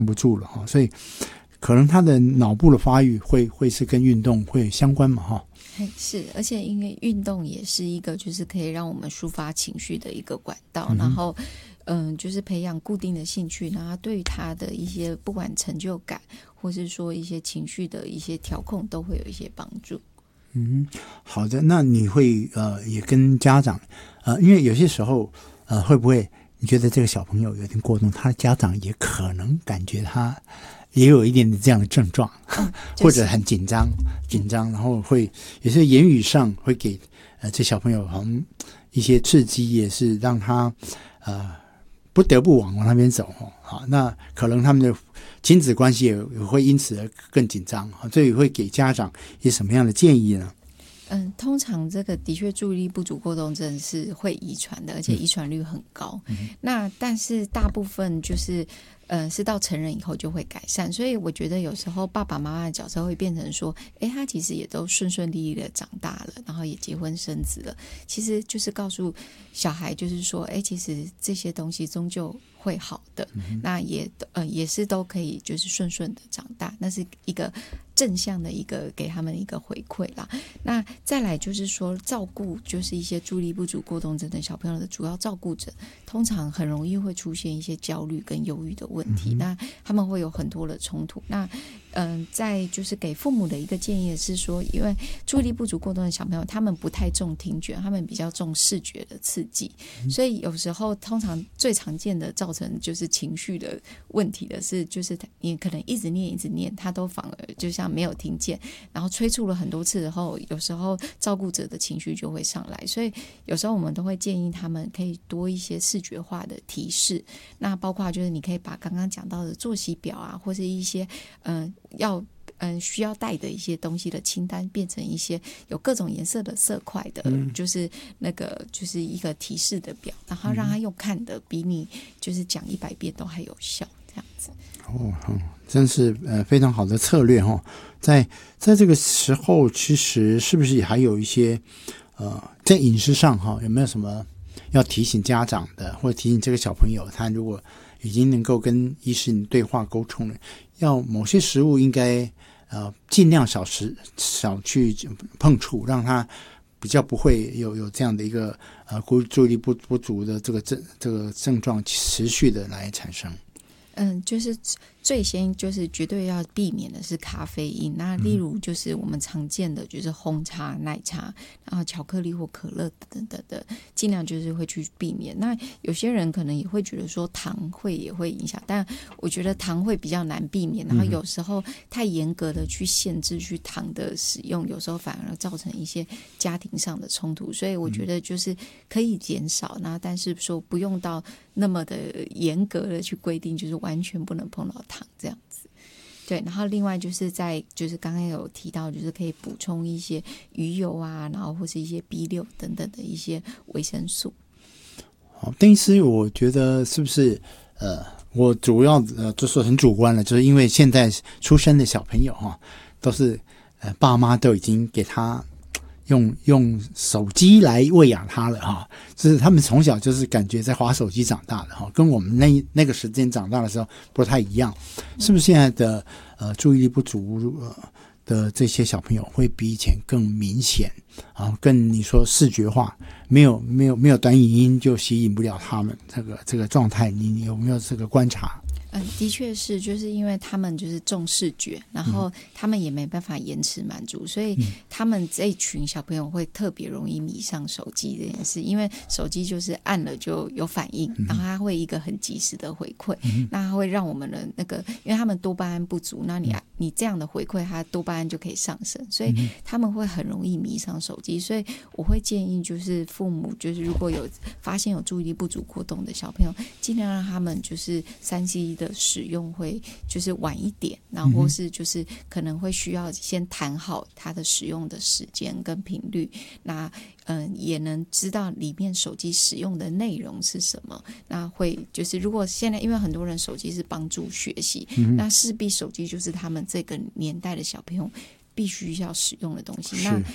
不住了哈，所以可能他的脑部的发育会是跟运动会相关嘛哈。 是，而且因为运动也是一个就是可以让我们抒发情绪的一个管道，然后就是培养固定的兴趣，然后对于他的一些不管成就感或是说一些情绪的一些调控都会有一些帮助。 好的，那你会也跟家长因为有些时候会不会你觉得这个小朋友有点过动，他的家长也可能感觉他也有一点点这样的症状，或者很紧张，然后会有些言语上会给这小朋友好像一些刺激，也是让他不得不往那边走好，那可能他们的亲子关系也会因此而更紧张，所以会给家长一些什么样的建议呢？ 通常这个的确注意力不足过动症是会遗传的，而且遗传率很高。那但是大部分就是是到成人以后就会改善，所以我觉得有时候爸爸妈妈的角色会变成说，他其实也都顺顺利利的长大了，然后也结婚生子了，其实就是告诉小孩就是说，其实这些东西终究会好的，那也是都可以就是顺顺的长大，那是一个正向的一个给他们一个回馈啦。那再来就是说照顾，就是一些注意力不足过动症的小朋友的主要照顾者，通常很容易会出现一些焦虑跟忧郁的问题，那他们会有很多的冲突。那在就是给父母的一个建议是说，因为注意力不足过动的小朋友他们不太重听觉，他们比较重视觉的刺激，所以有时候通常最常见的造成就是情绪的问题的是，就是你可能一直念他都反而就像没有听见，然后催促了很多次之后，有时候照顾者的情绪就会上来，所以有时候我们都会建议他们可以多一些视觉化的提示，那包括就是你可以把刚刚讲到的作息表啊，或是一些需要带的一些东西的清单变成一些有各种颜色的色块的，就是那个就是一个提示的表，然后让他用看的比你就是讲100遍都还有效，这样子。 真是非常好的策略在这个时候，其实是不是也还有一些在饮食上有没有什么要提醒家长的，或者提醒这个小朋友，他如果已经能够跟医师对话沟通了，要某些食物应该尽量少去碰触，让他比较不会有这样的一个注意力不足的这个症状持续的来产生。 就是最先就是绝对要避免的是咖啡因，那例如就是我们常见的就是红茶、奶茶，然后巧克力或可乐等等的，尽量就是会去避免。那有些人可能也会觉得说糖也会影响，但我觉得糖会比较难避免，然后有时候太严格的去限制去糖的使用，有时候反而造成一些家庭上的冲突，所以我觉得就是可以减少，那但是说不用到那么的严格的去规定，就是完全不能碰到糖这样子。对，然后另外就是就是刚刚有提到，就是可以补充一些鱼油啊，然后或是一些 B6 等等的一些维生素。 好，邓医师，我觉得是不是我主要就是很主观了，就是因为现在出生的小朋友都是爸妈都已经给他用手机来喂养他了就是他们从小就是感觉在滑手机长大的跟我们那个时间长大的时候不太一样，是不是现在的注意力不足的这些小朋友会比以前更明显更你说视觉化，没有短影音就吸引不了他们这个状态，你有没有这个观察？ 的确是，就是因为他们就是重视觉，然后他们也没办法延迟满足，所以他们这一群小朋友会特别容易迷上手机这件事，因为手机就是按了就有反应，然后它会一个很及时的回馈，那它会让我们的那个，因为他们多巴胺不足，那你这样的回馈，它多巴胺就可以上升，所以他们会很容易迷上手机，所以我会建议就是父母就是如果有发现有注意力不足过动的小朋友，尽量让他们就是3C的使用会就是晚一点，然后或是就是可能会需要先谈好它的使用的时间跟频率，那也能知道里面手机使用的内容是什么，那会就是如果现在因为很多人手机是帮助学习，那势必手机就是他们这个年代的小朋友必须要使用的东西，那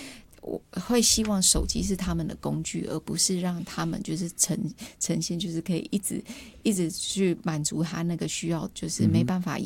我会希望手机是他们的工具，而不是让他们就是呈现就是可以一直去满足他那个需要，就是没办法